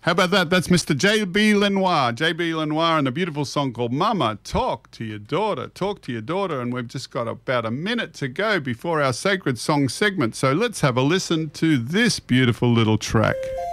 How about that? That's Mr. J.B. Lenoir. J.B. Lenoir and a beautiful song called Mama, Talk to Your Daughter. Talk to your daughter. And we've just got about a minute to go before our Sacred Song segment. So let's have a listen to this beautiful little track.